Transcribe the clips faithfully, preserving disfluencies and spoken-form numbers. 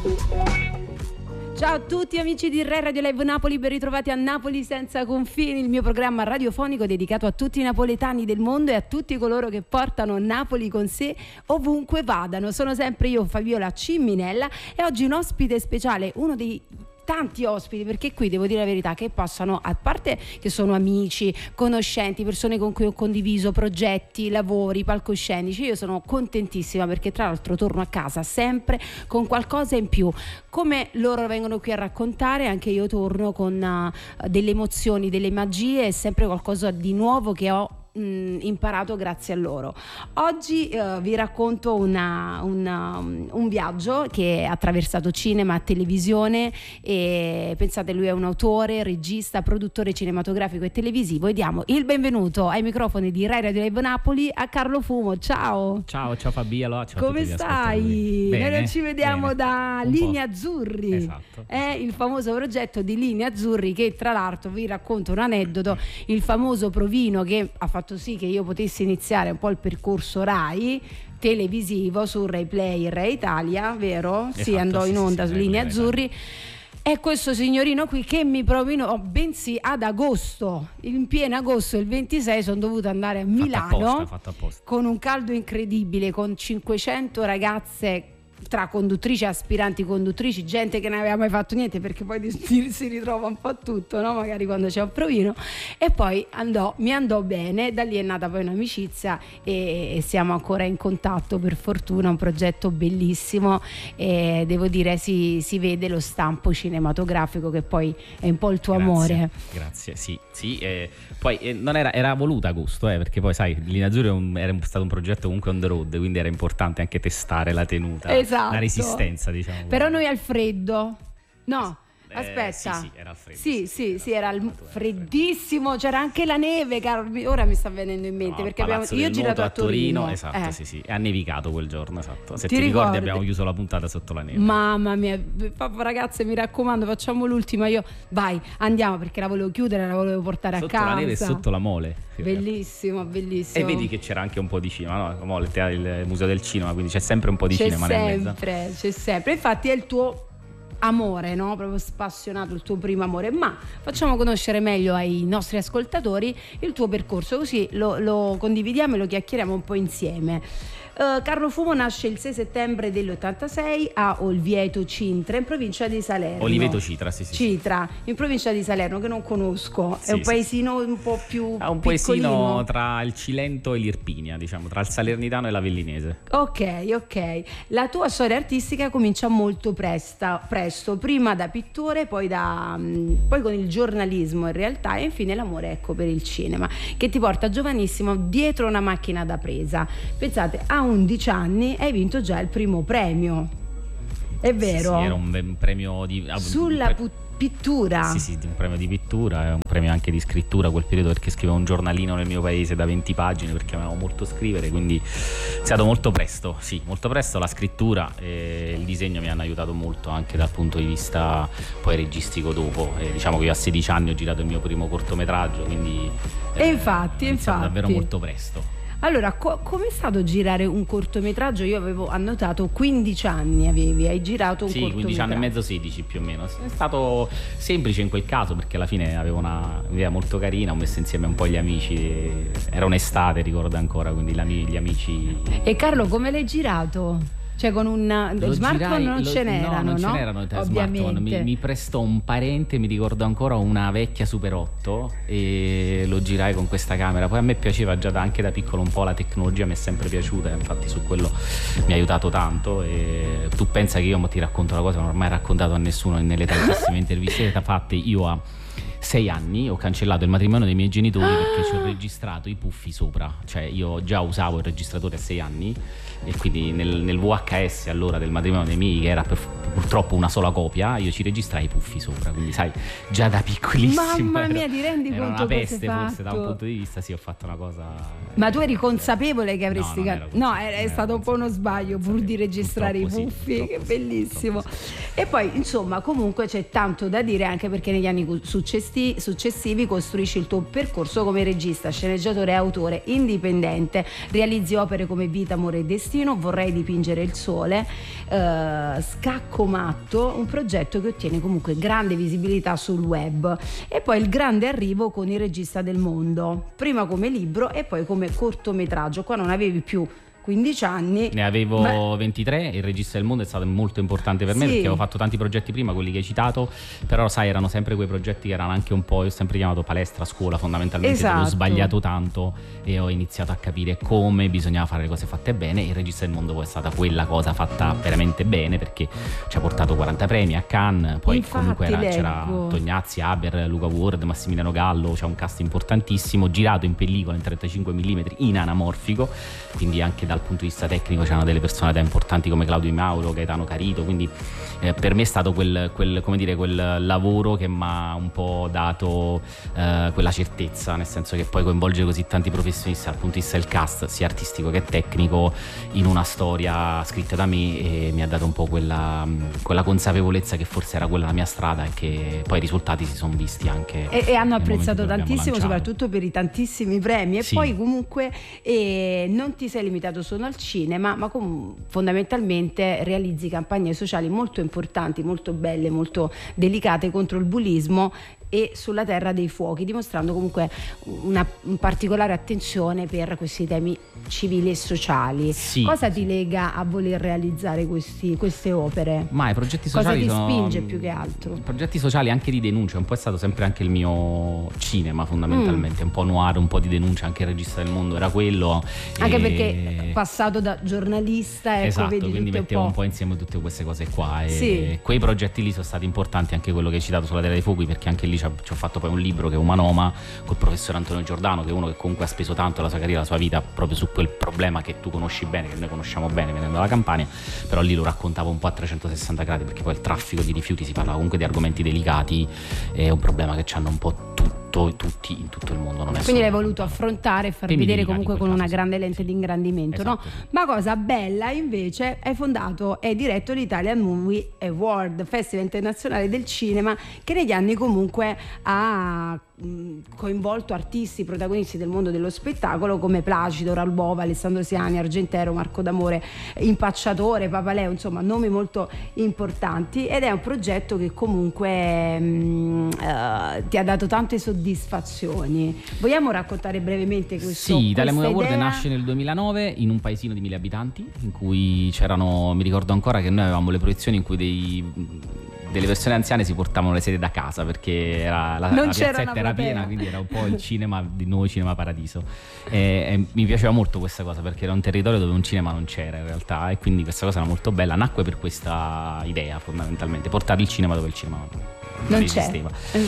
Ciao a tutti amici di Rai Radio Live Napoli, ben ritrovati a Napoli senza confini, il mio programma radiofonico dedicato a tutti i napoletani del mondo e a tutti coloro che portano Napoli con sé ovunque vadano. Sono sempre io, Fabiola Ciminella, e oggi un ospite speciale, uno dei tanti ospiti, perché qui devo dire la verità che possano, a parte che sono amici, conoscenti, persone con cui ho condiviso progetti, lavori, palcoscenici, io sono contentissima perché tra l'altro torno a casa sempre con qualcosa in più. Come loro vengono qui a raccontare, anche io torno con uh, delle emozioni, delle magie e sempre qualcosa di nuovo che ho Mh, imparato grazie a loro. Oggi uh, vi racconto una, una, un viaggio che ha attraversato cinema, televisione, e pensate, lui è un autore, regista, produttore cinematografico e televisivo, e diamo il benvenuto ai microfoni di Rai Radio Live Napoli a Carlo Fumo. Ciao. Ciao, ciao Fabiola, ciao. Come stai? Bene, Noi non ci vediamo bene. da Un Linee po'. Azzurri. Esatto. È il famoso progetto di Linee Azzurri, che tra l'altro vi racconto un aneddoto, il famoso provino che ha fatto sì che io potessi iniziare un po' il percorso Rai televisivo su Rai Play e Rai Italia, vero? Esatto, sì, andò sì, in sì, onda sì, su Linee Rai Azzurri. È questo signorino qui che mi provinò, bensì ad agosto, in pieno agosto, il ventisei, sono dovuta andare a Milano, fatto apposta, fatto apposta. Con un caldo incredibile, con cinquecento ragazze tra conduttrici, aspiranti conduttrici, gente che non aveva mai fatto niente, perché poi si ritrova un po' tutto, no? Magari quando c'è un provino. E poi andò, mi andò bene, da lì è nata poi un'amicizia e, e siamo ancora in contatto, per fortuna. Un progetto bellissimo, e devo dire si, si vede lo stampo cinematografico che poi è un po' il tuo Grazie, amore. Grazie, sì, sì. Eh, poi eh, non era, era voluta a gusto, eh, perché poi sai, Linee Azzurri è un, era stato un progetto comunque on the road, quindi era importante anche testare la tenuta. Esatto. La resistenza, diciamo. Però noi al freddo, no, eh, aspetta, sì, sì, era al freddo. Sì, sì, sì, era il freddissimo, c'era anche la neve, caro. Ora mi sta venendo in mente, No, perché abbiamo, Palazzo io ho del girato Moto a Torino, esatto, eh. sì, sì, è annevicato quel giorno, esatto. Se Ti ti, ricordi, ricordi? abbiamo chiuso la puntata sotto la neve. Mamma mia, ragazze, mi raccomando, facciamo l'ultima. Io vai, andiamo, perché la volevo chiudere, la volevo portare sotto a casa. la neve e sotto la mole. Bellissimo, bellissimo. E vedi che c'era anche un po' di cinema, no? Il, te- il museo del cinema, quindi c'è sempre un po' di c'è cinema nel mezzo. sempre, c'è sempre. Infatti è il tuo amore, no? Proprio spassionato, il tuo primo amore. Ma facciamo conoscere meglio ai nostri ascoltatori il tuo percorso, così lo, lo condividiamo e lo chiacchieriamo un po' insieme. Uh, Carlo Fumo nasce il sei settembre dell'ottantasei a Olvieto Cintra, in provincia di Salerno. Oliveto Citra, sì, sì. Citra, in provincia di Salerno, che non conosco. Sì, è un sì. paesino un po' più È un piccolino. paesino tra il Cilento e l'Irpinia, diciamo, tra il Salernitano e l'Avellinese. Ok, ok. La tua storia artistica comincia molto presta, presto, prima da pittore, poi, da, mh, poi con il giornalismo in realtà, e infine l'amore, ecco, per il cinema, che ti porta giovanissimo dietro una macchina da presa. Pensate, a undici anni hai vinto già il primo premio, è vero? Sì, sì, era un, un premio di... Sulla un pu- pittura. Sì, sì, un premio di pittura e un premio anche di scrittura quel periodo, perché scrivevo un giornalino nel mio paese da venti pagine, perché amavo molto scrivere, quindi è stato molto presto, sì, molto presto la scrittura e il disegno mi hanno aiutato molto anche dal punto di vista poi registico dopo. E diciamo che io a sedici anni ho girato il mio primo cortometraggio, quindi E infatti, è iniziato infatti. davvero molto presto. Allora, co- com'è stato girare un cortometraggio? Io avevo annotato quindici anni avevi, hai girato un sì, cortometraggio. quindici anni e mezzo, sedici più o meno. È stato semplice in quel caso, perché alla fine avevo una idea molto carina, ho messo insieme un po' gli amici, era un'estate, ricordo ancora, quindi gli amici... E Carlo, come l'hai girato? Cioè con un Lo smartphone girai, non lo, ce n'erano, no? non no? ce n'erano i Ovviamente. smartphone. Mi, mi prestò un parente, mi ricordo ancora, una vecchia Super otto, e lo girai con questa camera. Poi a me piaceva già da, anche da piccolo un po', la tecnologia mi è sempre piaciuta, infatti su quello mi ha aiutato tanto. E tu pensa che io ti racconto una cosa, non ho mai raccontato a nessuno nelle tantissime interviste fatte. Io a sei anni ho cancellato il matrimonio dei miei genitori perché ci ho registrato i puffi sopra, cioè io già usavo il registratore a sei anni, e quindi nel, nel V H S allora del matrimonio dei miei, che era per, purtroppo una sola copia, io ci registrai i puffi sopra, quindi sai, già da piccolissimo Mamma ero, mia, ti rendi era conto una cosa peste hai forse da un fatto? punto di vista, sì, ho fatto una cosa. Ma tu eri consapevole che avresti no, non can- ero no, consapevole, è, è non stato ero un po' uno sbaglio pur di registrare i Purtroppo puffi, sì, che purtroppo sì, bellissimo. purtroppo sì. E poi insomma comunque c'è tanto da dire, anche perché negli anni successi- successivi costruisci il tuo percorso come regista, sceneggiatore e autore indipendente, realizzi opere come Vita, amore e destino, Vorrei dipingere il sole, eh, Scacco matto, un progetto che ottiene comunque grande visibilità sul web, e poi il grande arrivo con Il regista del mondo, prima come libro e poi come cortometraggio. Qua non avevi più quindici anni. Ne avevo ma... ventitré. Il regista del mondo è stato molto importante per me, sì, perché avevo fatto tanti progetti prima, quelli che hai citato, però sai, erano sempre quei progetti che erano anche un po', io ho sempre chiamato palestra a scuola fondamentalmente, esatto. dove ho sbagliato tanto e ho iniziato a capire come bisognava fare le cose fatte bene. Il regista del mondo poi è stata quella cosa fatta veramente bene, perché ci ha portato quaranta premi a Cannes, poi infatti, comunque era, c'era leggo. Tognazzi, Haber, Luca Ward, Massimiliano Gallo, c'è un cast importantissimo, girato in pellicola in trentacinque millimetri in anamorfico, quindi anche da dal punto di vista tecnico c'erano delle personalità importanti come Claudio Di Mauro, Gaetano Carito, quindi eh, per me è stato quel, quel, come dire, quel lavoro che mi ha un po' dato eh, quella certezza, nel senso che poi coinvolge così tanti professionisti dal punto di vista del cast, sia artistico che tecnico, in una storia scritta da me, e mi ha dato un po' quella, quella consapevolezza che forse era quella la mia strada, e che poi i risultati si sono visti anche e, e hanno apprezzato tantissimo, soprattutto per i tantissimi premi. E sì. Poi comunque eh, non ti sei limitato solo al cinema, ma com- fondamentalmente realizzi campagne sociali molto importanti, molto belle, molto delicate contro il bullismo e sulla terra dei fuochi, dimostrando comunque una particolare attenzione per questi temi civili e sociali. Sì, Cosa sì. ti lega a voler realizzare questi, queste opere? Ma i progetti sociali Cosa ti sono, spinge più che altro? progetti sociali anche di denuncia, un po' è stato sempre anche il mio cinema fondamentalmente, mm. un po' noir, un po' di denuncia. Anche Il regista del mondo era quello, anche e... perché passato da giornalista, ecco, esatto, vedi quindi tutte mettevo un un po' insieme tutte queste cose qua, e sì. quei progetti lì sono stati importanti, anche quello che hai citato sulla Terra dei Fuochi, perché anche lì ci ho fatto poi un libro che è Umanoma col professor Antonio Giordano, che è uno che comunque ha speso tanto la sua carriera, la sua vita proprio su quel problema che tu conosci bene, che noi conosciamo bene venendo dalla Campania, però lì lo raccontavo un po' a trecentosessanta gradi, perché poi il traffico di rifiuti, si parla comunque di argomenti delicati, è un problema che hanno un po' tutto, tutti in tutto il mondo, non è quindi l'hai solo voluto affrontare e far temi vedere delicati, comunque in con quel una caso, grande sì. lente di ingrandimento, Esatto. no? Ma cosa bella invece, hai fondato e diretto l'Italian Movie Award, Festival internazionale del cinema, che negli anni comunque ha coinvolto artisti, protagonisti del mondo dello spettacolo come Placido, Ralbova, Alessandro Siani, Argentero, Marco D'Amore, Impacciatore, Papaleo, insomma nomi molto importanti, ed è un progetto che comunque mh, uh, ti ha dato tante soddisfazioni. Vogliamo raccontare brevemente questo? Sì, Italian Movie Award idea? nasce nel duemilanove in un paesino di mille abitanti, in cui c'erano, mi ricordo ancora che noi avevamo le proiezioni in cui dei delle persone anziane si portavano le sedie da casa, perché era, la, la piazzetta era piena, quindi era un po' il cinema di Nuovo Cinema Paradiso, e, e mi piaceva molto questa cosa, perché era un territorio dove un cinema non c'era in realtà, e quindi questa cosa era molto bella. Nacque per questa idea fondamentalmente, portare il cinema dove il cinema non, non esisteva.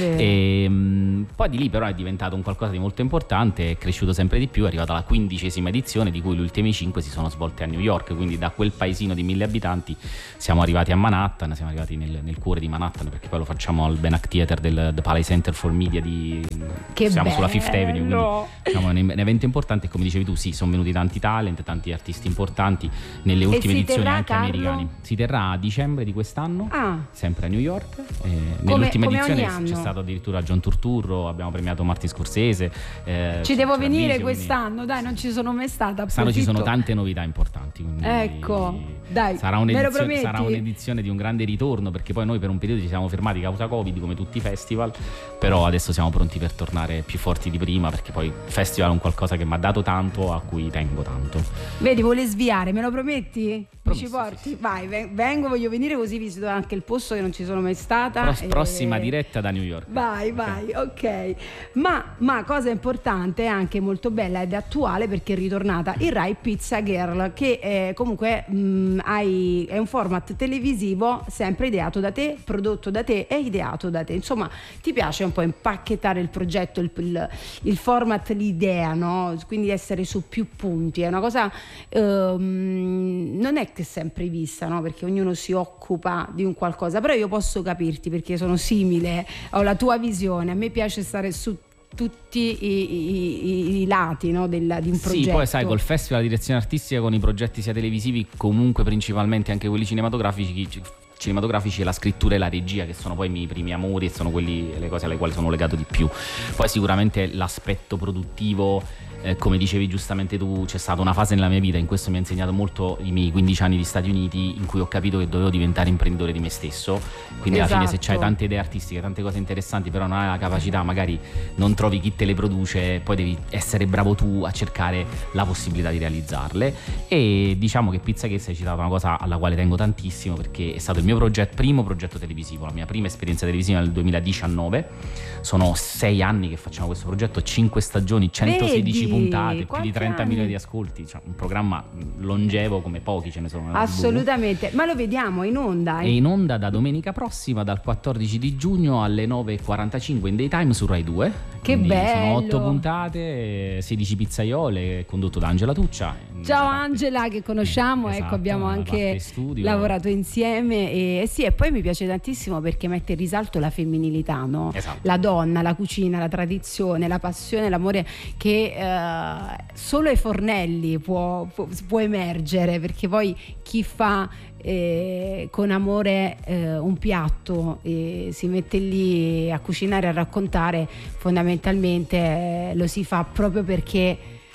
E, mh, poi di lì però è diventato un qualcosa di molto importante, è cresciuto sempre di più, è arrivata la quindicesima edizione, di cui le ultime cinque si sono svolte a New York, quindi da quel paesino di mille abitanti siamo arrivati a Manhattan, siamo arrivati nel, nel cuore di Manhattan, perché poi lo facciamo al Ben Act Theater del The Palais Center for Media di, che siamo bello. sulla Fifth Avenue, quindi diciamo, è un evento importante, e come dicevi tu, sì, sono venuti tanti talent, tanti artisti importanti nelle ultime edizioni anche Carlo? americani. Si terrà a dicembre di quest'anno, ah. sempre a New York, eh, come, nell'ultima come edizione c'è stato addirittura John Turturro, abbiamo premiato Martin Scorsese, eh, ci devo venire Visio, quest'anno, quindi... dai, non ci sono mai stata. Quest'anno ci sono tante novità importanti, quindi ecco, dai, sarà me lo un'edizione, prometti? sarà un'edizione di un grande ritorno, perché poi noi per un periodo ci siamo fermati causa Covid come tutti i festival, però adesso siamo pronti per tornare più forti di prima, perché poi il festival è un qualcosa che mi ha dato tanto, a cui tengo tanto. Vedi, vuole sviare, me lo prometti? Mi ci porti? Sì. Vai, vengo, voglio venire, così visito anche il posto che non ci sono mai stata. Pros- e... prossima diretta da New York. Vai, vai, ok, okay. Ma, ma cosa importante, anche molto bella ed attuale, perché è ritornata il Rai Pizza Girl, che è, comunque mh, hai, è un format televisivo sempre ideato da te, prodotto da te e ideato da te. Insomma, ti piace un po' impacchettare il progetto, il, il, il format, l'idea, no? Quindi essere su più punti. È una cosa, ehm, non è che è sempre vista, no? Perché ognuno si occupa di un qualcosa, però io posso capirti, perché sono simile, ho la tua visione, a me piace stare su tutti i, i, i, i lati, no, della, di un progetto. Sì, poi sai, col festival, la direzione artistica, con i progetti sia televisivi, comunque principalmente anche quelli cinematografici, cinematografici e la scrittura e la regia, che sono poi i miei primi amori e sono quelli, le cose alle quali sono legato di più. Poi sicuramente l'aspetto produttivo eh, come dicevi giustamente tu, c'è stata una fase nella mia vita, in questo mi ha insegnato molto i miei quindici anni di Stati Uniti, in cui ho capito che dovevo diventare imprenditore di me stesso, quindi esatto. alla fine se c'hai tante idee artistiche, tante cose interessanti, però non hai la capacità, magari non trovi chi te le produce, poi devi essere bravo tu a cercare la possibilità di realizzarle. E diciamo che Pizza Case hai citato una cosa alla quale tengo tantissimo, perché è stato il mio progetto, primo progetto televisivo, la mia prima esperienza televisiva nel duemiladiciannove. Sono sei anni che facciamo questo progetto, cinque stagioni, centosedici Vedi, puntate, più di trenta anni? milioni di ascolti, cioè un programma longevo come pochi ce ne sono. Assolutamente, ma lo vediamo in onda. È in onda da domenica prossima, dal quattordici di giugno alle nove e quarantacinque in daytime su Rai due. Che Quindi bello! Sono otto puntate, sedici pizzaiole, condotto da Angela Tuccia. Ciao Angela, che conosciamo, esatto, ecco, abbiamo anche lavorato insieme e, e sì, e poi mi piace tantissimo perché mette in risalto la femminilità, no? Esatto. La donna, la cucina, la tradizione, la passione, l'amore che eh, solo ai fornelli può, può, può emergere, perché poi chi fa Eh, con amore eh, un piatto e si mette lì a cucinare, a raccontare, fondamentalmente eh, lo si fa proprio perché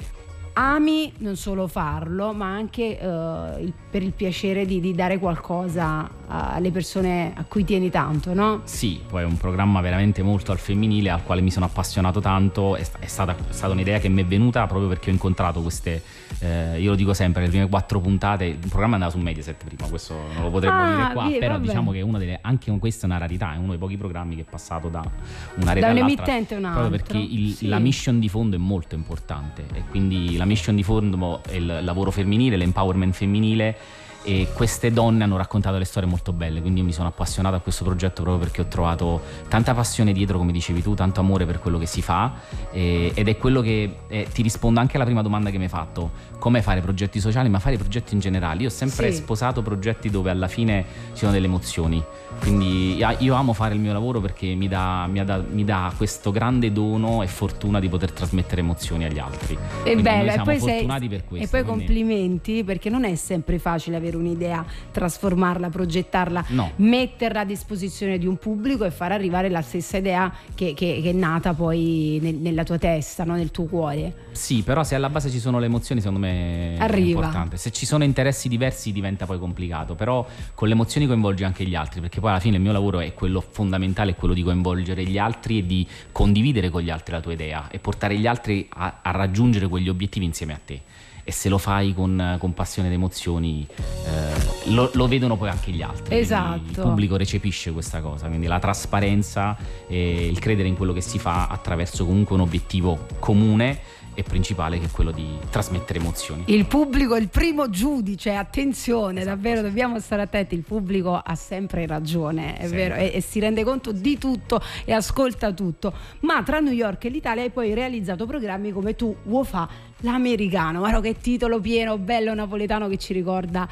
ami non solo farlo, ma anche eh, il, per il piacere di, di dare qualcosa alle persone a cui tieni tanto, no? Sì, poi è un programma veramente molto al femminile, al quale mi sono appassionato tanto. È, è, stata, è stata un'idea che mi è venuta proprio perché ho incontrato queste, eh, io lo dico sempre, le prime quattro puntate, il programma andava su Mediaset prima, questo non lo potremmo ah, dire qua, via, però vabbè. diciamo che una delle, anche questa è una rarità, è uno dei pochi programmi che è passato da una rete da un all'altra, emittente a un altro, proprio perché il, sì. la mission di fondo è molto importante, e quindi la mission di fondo è il lavoro femminile, l'empowerment femminile, e queste donne hanno raccontato le storie molto belle, quindi io mi sono appassionato a questo progetto proprio perché ho trovato tanta passione dietro, come dicevi tu, tanto amore per quello che si fa, e, ed è quello che eh, ti rispondo anche alla prima domanda che mi hai fatto: come fare progetti sociali, ma fare progetti in generale. Io ho sempre sì. sposato progetti dove alla fine ci sono delle emozioni, quindi io amo fare il mio lavoro perché mi dà, mi dà, mi dà questo grande dono e fortuna di poter trasmettere emozioni agli altri. È quindi bello, noi e siamo poi, fortunati sei, per questo, e poi quindi... complimenti, perché non è sempre facile avere un'idea, trasformarla, progettarla, no. metterla a disposizione di un pubblico e far arrivare la stessa idea che, che, che è nata poi nel, nella tua testa, no? Nel tuo cuore. Sì, però se alla base ci sono le emozioni, secondo me Arriva. è importante. Se ci sono interessi diversi diventa poi complicato, però con le emozioni coinvolgi anche gli altri, perché poi alla fine il mio lavoro è quello fondamentale, è quello di coinvolgere gli altri e di condividere con gli altri la tua idea e portare gli altri a, a raggiungere quegli obiettivi insieme a te. E se lo fai con, con passione ed emozioni, eh, lo, lo vedono poi anche gli altri. Esatto. Il pubblico recepisce questa cosa, quindi la trasparenza e il credere in quello che si fa attraverso comunque un obiettivo comune e principale, che è quello di trasmettere emozioni. Il pubblico è il primo giudice, attenzione, esatto, davvero sì. Dobbiamo stare attenti, il pubblico ha sempre ragione, è Sempre. vero, e, e si rende conto di tutto e ascolta tutto. Ma tra New York e l'Italia hai poi realizzato programmi come Tu vuoi fa l'americano, guarda che titolo pieno, bello napoletano, che ci ricorda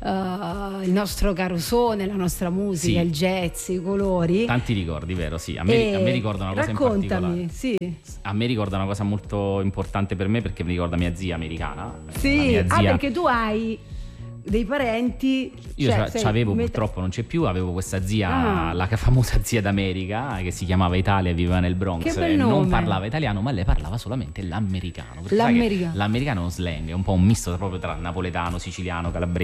uh, il nostro carosone, la nostra musica, sì. il jazz, i colori. Tanti ricordi, vero? Sì, a me, a me ricorda una cosa raccontami, in particolare. sì. A me ricorda una cosa molto importante per me, perché mi ricorda mia zia americana. Sì, la mia zia... ah, perché tu hai dei parenti. Io cioè, ce l'avevo, met- purtroppo non c'è più. Avevo questa zia, ah. la famosa zia d'America, che si chiamava Italia e viveva nel Bronx. Che bel e nome. non parlava italiano, ma lei parlava solamente l'americano. L'americano. L'americano è uno slang, è un po' un misto proprio tra napoletano, siciliano, calabrese.